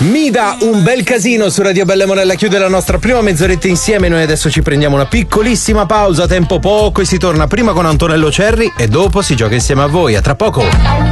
Mida, un bel casino su Radio Belle Monella chiude la nostra prima mezz'oretta insieme. Noi adesso ci prendiamo una piccolissima pausa, tempo poco, e si torna prima con Antonello Cerri e dopo si gioca insieme a voi. A tra poco.